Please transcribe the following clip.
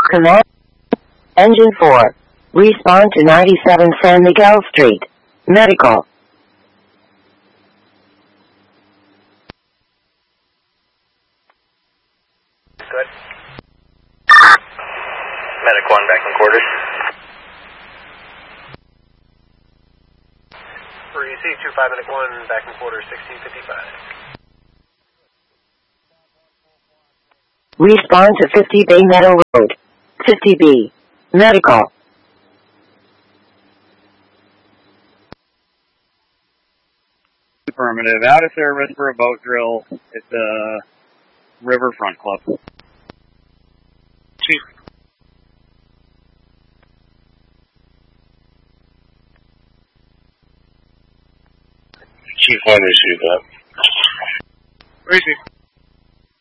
Command. Engine 4. Respond to 97 San Miguel Street. Medical. Good. Medic 1 back in quarters. For EC25 Medic 1 back in quarters 1655. Respond to 50 Bay Meadow Road. 50B. Medical. Affirmative. Out of service for a boat drill at the Riverfront Club. Chief. Chief 1 received that. Where is he?